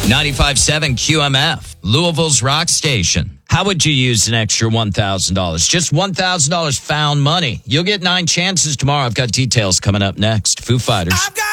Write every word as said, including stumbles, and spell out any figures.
ninety-five point seven Q M F, Louisville's rock station. How would you use an extra one thousand dollars? Just one thousand dollars found money. You'll get nine chances tomorrow. I've got details coming up next. Foo Fighters. I've got